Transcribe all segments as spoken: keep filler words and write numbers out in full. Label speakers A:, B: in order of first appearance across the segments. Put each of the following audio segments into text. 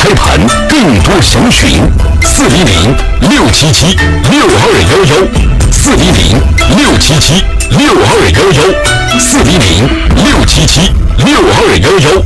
A: 开盘，更多详询四零零六七七六二幺幺，四零零六七七六二幺幺，四零零六七七六二幺幺。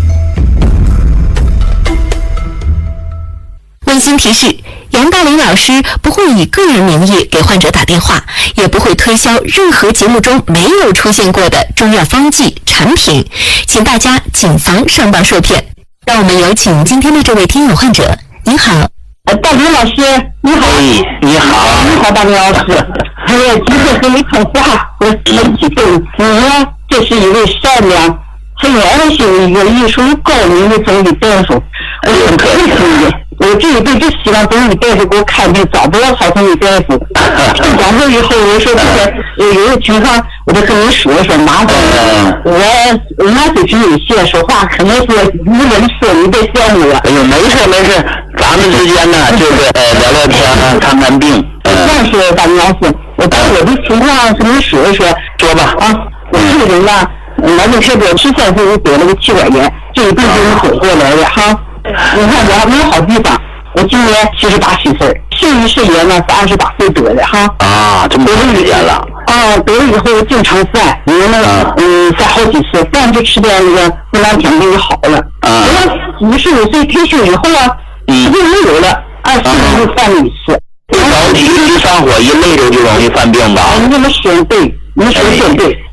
B: 温馨提示：杨大林老师不会以个人名义给患者打电话，也不会推销任何节目中没有出现过的中药方剂产品，请大家谨防上当受骗。让我们有请今天的这位听友患者。您好，
C: 呃，大林老师，你好。
D: 哎，你好，
C: 你好，大林老师。我有机会和你通话，我很激动。你呢，这是一位善良、很爱心的一个艺术高明的中医大夫，我很佩服你。我这一辈子希望中医大夫给我看病，找不到好中医大夫。听讲过以后，我说这个有有个情况，我就跟你说说，麻烦我我水平有限，说话可能是无人说，你别笑我。
D: 哎呦，没事没事，咱们之间呢就是呃聊聊天，看看病。
C: 但是大林老师，我把我的情况跟你说一说。
D: 说吧。
C: 啊，我这个人呢，来这特别十三岁我得了个气管炎，这一辈子我走过来的哈。你看我还没有好地方，我今年七十八虚岁，肾盂肾炎呢是二十八岁得的哈。
D: 啊，这么多时间了。
C: 啊，得了以后经常犯，你们呢，嗯，犯好几次，饭就吃点那个胡兰天就好了。啊。我五十五岁退休以后啊，嗯，就没有了，二十年就犯了一次。
D: 着急一上火一累着就容易犯病吧？
C: 你这么说对，你说的对。